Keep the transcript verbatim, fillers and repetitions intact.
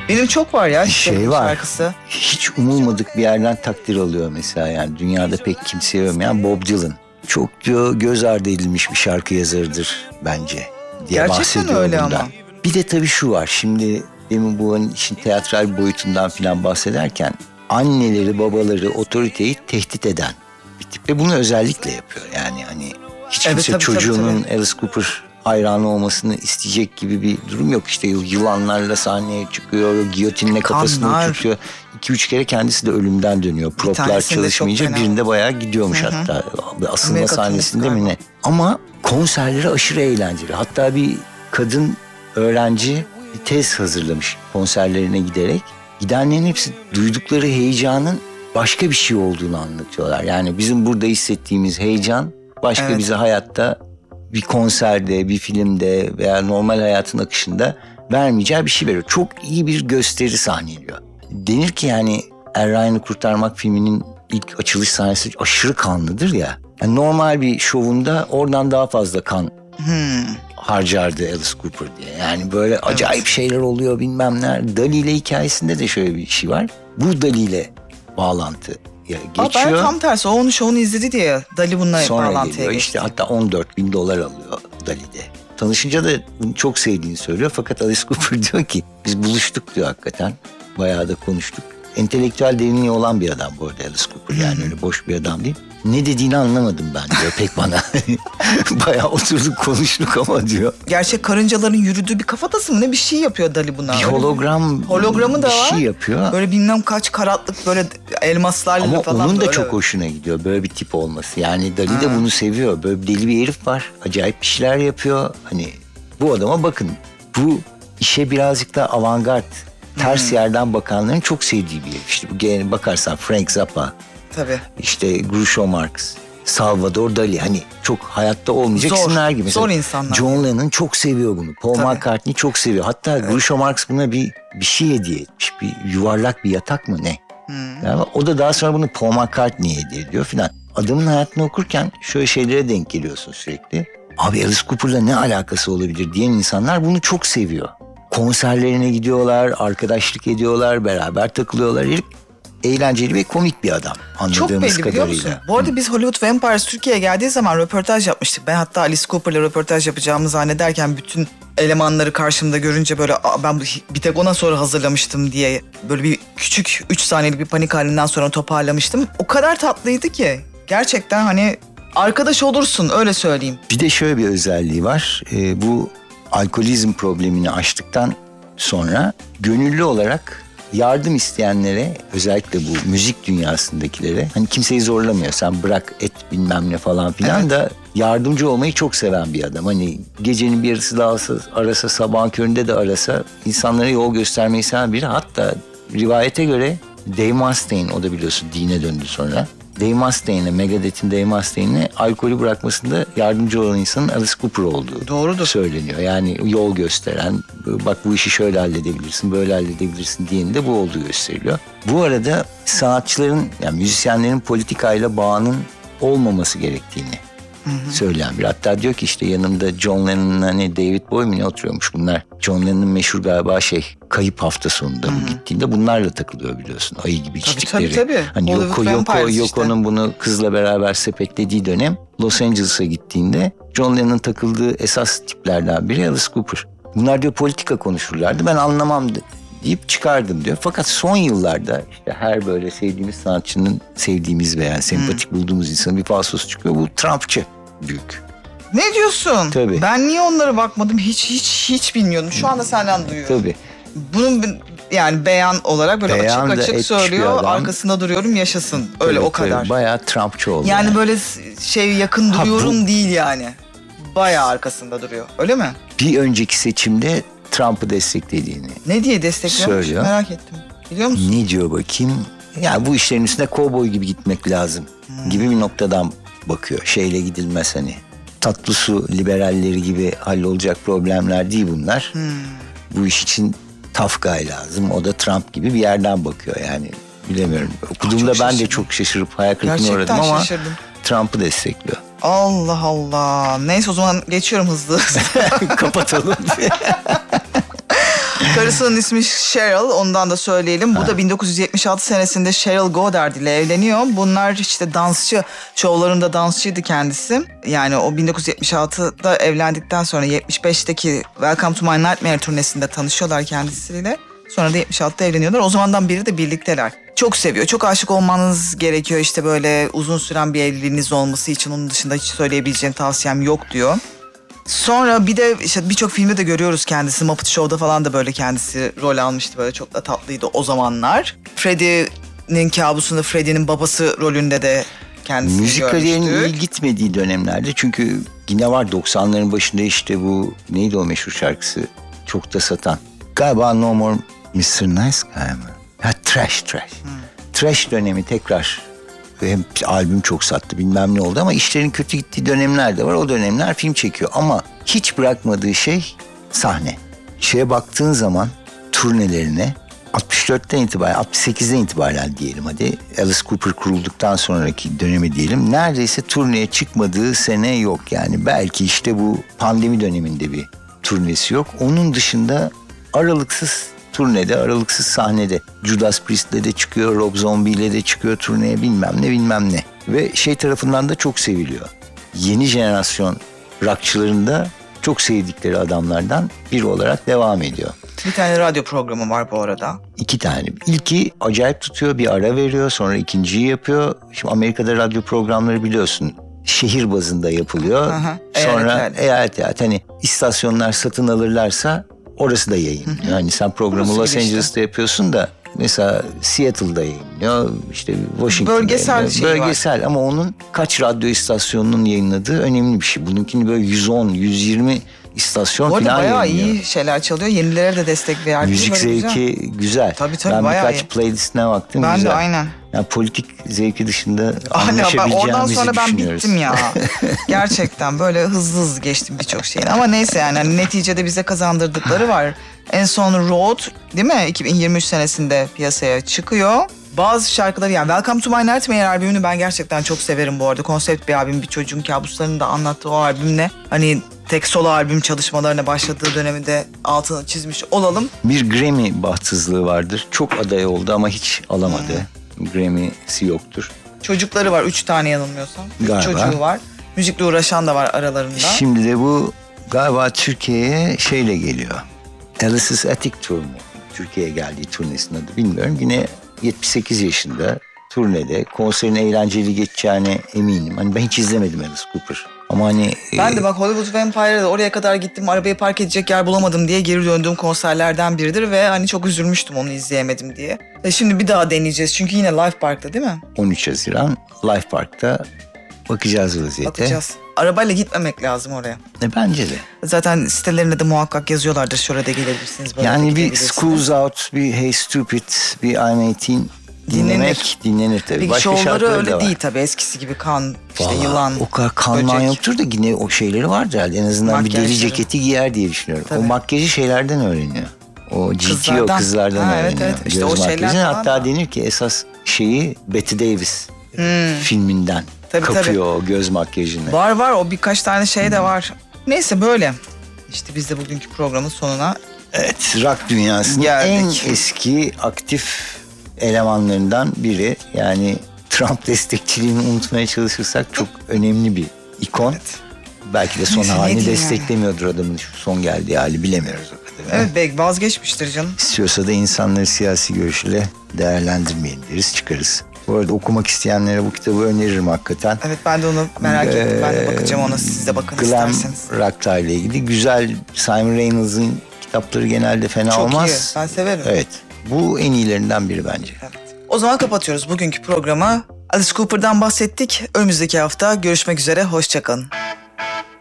Benim çok var ya şey var. Şarkısı. Hiç umulmadık bir yerden takdir alıyor mesela, yani dünyada pek kimseye övmeyen Bob Dylan. Çok diyor göz ardı edilmiş bir şarkı yazarıdır bence diye Gerçekten bahsediyor öyle bundan. ama. Bir de tabii şu var, şimdi demin bu işin teatral boyutundan falan bahsederken anneleri babaları otoriteyi tehdit eden bir tip ve bunu özellikle yapıyor. Yani hani hiç Evet, kimse tabii, çocuğunun tabii, Alice Cooper hayranı olmasını isteyecek gibi bir durum yok. İşte yılanlarla sahneye çıkıyor, giyotinle kafasını Kanlar. uçurtuyor. İki üç kere kendisi de ölümden dönüyor. Proplar tanesinde çok çalışmayınca fena. birinde bayağı gidiyormuş. Hı hı. Hatta asılma Amerika sahnesinde turnesi mi ne? Ama konserleri aşırı eğlenceli. Hatta bir kadın öğrenci bir tez hazırlamış konserlerine giderek. Gidenlerin hepsi duydukları heyecanın başka bir şey olduğunu anlatıyorlar. Yani bizim burada hissettiğimiz heyecan başka, Evet. bize hayatta bir konserde, bir filmde veya normal hayatın akışında vermeyeceği bir şey veriyor. Çok iyi bir gösteri sahneliyor. Denir ki yani Er Ryan'ı Kurtarmak filminin ilk açılış sahnesi aşırı kanlıdır ya. Yani normal bir şovunda oradan daha fazla kan Hmm. harcardı Alice Cooper diye. Yani böyle acayip şeyler oluyor bilmem ne. Dali ile hikayesinde de şöyle bir şey var. Bu Dali ile bağlantı geçiyor. Aa, ben tam tersi o onun şovunu izledi diye Dali bununla Sonra bağlantıya geliyor geçti. işte, hatta on dört bin dolar alıyor Dali'de. Tanışınca da bunu çok sevdiğini söylüyor. Fakat Alice Cooper diyor ki biz buluştuk diyor hakikaten. Bayağı da konuştuk. Entelektüel derinliği olan bir adam bu arada Alice Cooper. Yani öyle boş bir adam değil. Ne dediğini anlamadım ben diyor pek bana. Bayağı oturduk konuştuk ama diyor. Gerçek karıncaların yürüdüğü bir kafatası mı ne bir şey yapıyor Dali buna. Bir Öyle hologram Hologramı da bir var. şey yapıyor. Böyle bilmem kaç karatlık böyle elmaslarla Ama falan. onun da böyle. çok hoşuna gidiyor böyle bir tip olması. Yani Dali de bunu seviyor. Böyle bir deli bir herif var. Acayip bir şeyler yapıyor. Hani bu adama bakın. Bu işe birazcık da avantgard, ters yerden bakanların çok sevdiği bir herif. İşte bu gene bakarsan Frank Zappa, Tabii. işte Groucho Marx, Salvador Dali, hani çok hayatta olmayacak Zor, isimler gibi. zor Mesela insanlar. John Lennon çok seviyor bunu. Paul Tabii. McCartney çok seviyor. Hatta Groucho Marx buna bir bir şey hediye etmiş. Bir yuvarlak bir yatak mı ne? Hmm. Yani o da daha sonra bunu Paul McCartney'e hediye ediyor filan. Adamın hayatını okurken şöyle şeylere denk geliyorsun sürekli. Abi Alice Cooper'la ne alakası olabilir diyen insanlar bunu çok seviyor. Konserlerine gidiyorlar, arkadaşlık ediyorlar, beraber takılıyorlar. Herif eğlenceli ve komik bir adam anladığımız Çok belli biliyor kadarıyla. musun? Bu arada biz Hollywood Vampires Türkiye'ye geldiği zaman röportaj yapmıştık. Ben hatta Alice Cooper'la röportaj yapacağımı zannederken bütün elemanları karşımda görünce böyle ben bir tek ona sonra hazırlamıştım diye böyle bir küçük üç saniyelik bir panik halinden sonra toparlamıştım. O kadar tatlıydı ki gerçekten hani arkadaş olursun öyle söyleyeyim. Bir de şöyle bir özelliği var. Ee, bu alkolizm problemini aştıktan sonra gönüllü olarak yardım isteyenlere, özellikle bu müzik dünyasındakilere, hani kimseyi zorlamıyor, sen bırak et bilmem ne falan filan, Evet. da yardımcı olmayı çok seven bir adam. Hani gecenin bir yarısı da alsa, arasa, sabahın köründe de arasa insanlara yol göstermeyi seven biri. Hatta rivayete göre Dave Mustaine, o da biliyorsun dine döndü sonra. Dave Mustaine'e, Megadeth'in Dave Mustaine'e alkolü bırakmasında yardımcı olan insanın Alice Cooper olduğu Doğrudur. söyleniyor. Yani yol gösteren, bak bu işi şöyle halledebilirsin, böyle halledebilirsin diyenin de bu olduğu gösteriliyor. Bu arada sanatçıların, yani müzisyenlerin politikayla bağının olmaması gerektiğini söyleyen bir. Hatta diyor ki işte yanımda John Lennon'la ne David Bowie mi ne oturuyormuş bunlar. John Lennon'ın meşhur galiba şey kayıp hafta sonunda mı gittiğinde bunlarla takılıyor biliyorsun. Ayı gibi Tabii, içtikleri. tabii, tabii. Hani Hollywood Yoko, Yoko, Vampires işte. Yoko'nun bunu kızla beraber sepetlediği dönem Los Angeles'a gittiğinde John Lennon'ın takıldığı esas tiplerden biri Alice Cooper. Bunlar diyor politika konuşurlardı. Ben anlamam deyip çıkardım diyor. Fakat son yıllarda işte her böyle sevdiğimiz sanatçının sevdiğimiz veya sempatik bulduğumuz insanın bir falsosu çıkıyor. Bu Trumpçı büyük. Ne diyorsun? Tabii. Ben niye onlara bakmadım hiç hiç hiç bilmiyordum. Şu anda senden duyuyorum. Tabii. Bunun yani beyan olarak böyle Beyan da açık açık etmiş söylüyor. bir adam. Arkasında duruyorum yaşasın. Öyle Tabii, o kadar. tabii. Bayağı Trumpçı oldu. Yani yani. böyle şey yakın Ha, duruyorum bu- değil yani. Bayağı arkasında duruyor. Öyle mi? Bir önceki seçimde Trump'ı desteklediğini Ne diye destekliyormuş? Söylüyor. Merak ettim. Biliyor musun? ne diyor bakayım? Ya bu işlerin üstüne kovboy gibi gitmek lazım gibi bir noktadan bakıyor. Şeyle gidilmez hani. Tatlı su liberalleri gibi hallolacak problemler değil bunlar. Bu iş için tough guy lazım. O da Trump gibi bir yerden bakıyor yani. Bilemiyorum. Okuduğumda çok ben de şaşırdım. çok şaşırıp hayal kırıklığına Gerçekten uğradım ama şaşırdım. Trump'ı destekliyor. Allah Allah. Neyse o zaman geçiyorum hızlı. Kapatalım. Karısının ismi Cheryl, ondan da söyleyelim. Bu ha. da bin dokuz yüz yetmiş altı senesinde Cheryl Goddard ile evleniyor. Bunlar işte dansçı, şovlarında dansçıydı kendisi. Yani o bin dokuz yüz yetmiş altıda evlendikten sonra yetmiş beşteki Welcome to My Nightmare turnesinde tanışıyorlar kendisiyle. Sonra da yetmiş altıda evleniyorlar. O zamandan beri de birlikteler. Çok seviyor. Çok aşık olmanız gerekiyor. İşte böyle uzun süren bir evliliğiniz olması için onun dışında hiç söyleyebileceğim tavsiyem yok diyor. Sonra bir de işte birçok filmde de görüyoruz kendisi. Muppet Show'da falan da böyle kendisi rol almıştı. Böyle çok da tatlıydı o zamanlar. Freddy'nin kabusunda Freddy'nin babası rolünde de kendisini müzik görmüştük. Müzik kariyerinin iyi gitmediği dönemlerde, çünkü yine var doksanların başında işte bu neydi o meşhur şarkısı çok da satan. Galiba No More mister Nice Guy mı? Ha, Trash Trash. Hmm. Trash dönemi tekrar, hem albüm çok sattı bilmem ne oldu ama işlerin kötü gittiği dönemler de var. O dönemler film çekiyor ama hiç bırakmadığı şey sahne. Şeye baktığın zaman turnelerine altmış dörtten itibaren, altmış sekizden itibaren diyelim hadi, Alice Cooper kurulduktan sonraki dönemi diyelim, neredeyse turneye çıkmadığı sene yok yani. Belki işte bu pandemi döneminde bir turnesi yok. Onun dışında aralıksız turnede, aralıksız sahnede. Judas Priest'le de çıkıyor, Rob Zombie'yle de çıkıyor turneye, bilmem ne bilmem ne. Ve şey tarafından da çok seviliyor. Yeni jenerasyon rockçıların da çok sevdikleri adamlardan biri olarak devam ediyor. Bir tane radyo programı var bu arada. İki tane. İlki acayip tutuyor, bir ara veriyor, sonra ikinciyi yapıyor. Şimdi Amerika'da radyo programları biliyorsun, şehir bazında yapılıyor. Aha, sonra eyalet, eyalet eyalet. Hani istasyonlar satın alırlarsa orası da yayınlıyor. Yani sen programı Los Angeles'ta işte yapıyorsun da mesela Seattle'da yayınlıyor, işte Washington'da bölgesel şey bölgesel var. Ama onun kaç radyo istasyonunun yayınladığı önemli bir şey. Bununkini böyle yüz on yüz yirmi istasyon falan yayınlıyor. Bayağı iyi şeyler çalıyor. Yenilere de destek verdi. Müzik zevki güzel. güzel. Tabii tabii, ben bayağı birkaç iyi. playlistine baktım. Ben güzel. de aynen. Yani politik zevki dışında Aynen, anlaşabileceğimizi oradan sonra ben düşünüyoruz. bittim ya. Gerçekten böyle hızlı hızlı geçtim birçok şeyin. Ama neyse yani hani neticede bize kazandırdıkları var. En son Road değil mi? iki bin yirmi üç senesinde piyasaya çıkıyor. Bazı şarkıları, yani Welcome to My Nightmare albümünü ben gerçekten çok severim bu arada. Konsept bir albüm, bir çocuğun kabuslarını da anlattığı o albümle hani tek solo albüm çalışmalarına başladığı döneminde altını çizmiş olalım. Bir Grammy bahtsızlığı vardır. Çok aday oldu ama hiç alamadı. Hmm. Grammy'si yoktur. Çocukları var, üç tane yanılmıyorsam. Galiba. Çocuğu var. Müzikle uğraşan da var aralarında. Şimdi de bu galiba Türkiye'ye şeyle geliyor. Alice's Attic Tour mu? Türkiye'ye geldiği turnesinin adı bilmiyorum. Yine yetmiş sekiz yaşında turnede, konserin eğlenceli geçeceğine eminim. Hani ben hiç izlemedim Alice Cooper. Ama hani ben de bak Hollywood Vampire'da oraya kadar gittim, arabayı park edecek yer bulamadım diye geri döndüğüm konserlerden biridir ve hani çok üzülmüştüm onu izleyemedim diye. Ve şimdi bir daha deneyeceğiz çünkü yine Life Park'ta değil mi? on üç Haziran Life Park'ta bakacağız vaziyete. Bakacağız. Arabayla gitmemek lazım oraya. E, bence de. Zaten sitelerinde de muhakkak yazıyorlardır. Şöyle de gelebilirsiniz. Böyle yani bir Schools Out, bir Hey Stupid, bir I'm eighteen dinlemek dinlenir tabii. Peki başka şovları öyle da değil tabii. Eskisi gibi kan, işte vallahi, yılan, o kadar kanman yoktur da yine o şeyleri vardır herhalde. En azından makyajları. Bir deri ceketi giyer diye düşünüyorum. Tabii. O makyajı şeylerden öğreniyor. O ciddi o kızlardan ha, öğreniyor. Evet, evet. İşte göz makyajı. Hatta da denir ki esas şeyi Bette Davis hmm. filminden tabii, kapıyor tabii. O göz makyajını. Var var, o birkaç tane şey hmm. de var. Neyse böyle. İşte biz de bugünkü programın sonuna evet, rock dünyasının geldik. En eski aktif elemanlarından biri. Yani Trump destekçiliğini unutmaya çalışırsak çok önemli bir ikon. Evet. Belki de son neyse, halini desteklemiyordur yani. Adamın şu son geldiği hali bilemiyoruz o kadar. Evet, belki vazgeçmiştir canım. İstiyorsa da insanları siyasi görüşüyle değerlendirmeyin deriz, çıkarız. Bu arada okumak isteyenlere bu kitabı öneririm hakikaten. Evet, ben de onu merak ee, ettim. Ben de bakacağım ona, siz de bakın Glam isterseniz. Glam Rock'ta ile ilgili güzel. Simon Reynolds'ın kitapları genelde fena çok olmaz. Çok iyi, ben severim. Evet, bu en iyilerinden biri bence. Evet. O zaman kapatıyoruz bugünkü programı. Alice Cooper'dan bahsettik. Önümüzdeki hafta görüşmek üzere, hoşça kalın.